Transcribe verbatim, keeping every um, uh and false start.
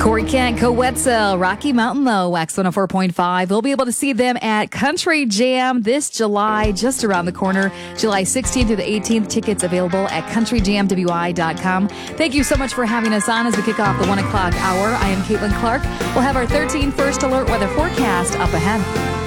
Corey Kent, Co-Wetzel, Rocky Mountain Low, Wax one oh four point five. We'll be able to see them at Country Jam this July, just around the corner, July sixteenth through the eighteenth. Tickets available at country jam w i dot com. Thank you so much for having us on as we kick off the one o'clock hour. I am Caitlin Clark. We'll have our thirteen First Alert weather forecast up ahead.